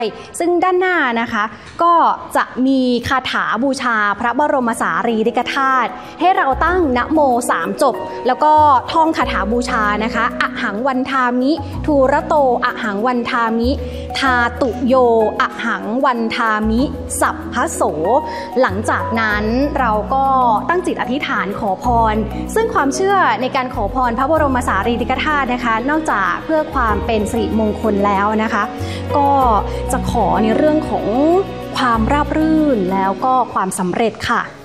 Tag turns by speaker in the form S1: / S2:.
S1: ซึ่งด้านหน้านะคะก็จะมีคาถาบูชาพระบรมสารีริกธาตุให้เราตั้งนะโม3 จบแล้วก็ท่องคาถาบูชานะคะอะหังวันทามิทูระโตอะหังวันทามิทาตุโยอะหังวันทามิสัพพโสหลังจากนั้นเราก็ตั้งจิตอธิษฐานขอพรซึ่งความเชื่อในการขอพรพระบรมสารีริกธาตุนะคะนอกจากเพื่อความเป็นสิริมงคลแล้วนะคะก็จะขอในเรื่องของความราบรื่นแล้วก็ความสำเร็จค่ะ